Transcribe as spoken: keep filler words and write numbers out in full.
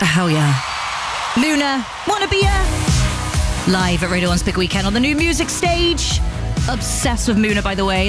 Hell yeah. Luna, wanna be ya? Live at Radio one's Big Weekend on the New Music Stage. Obsessed with Muna, by the way.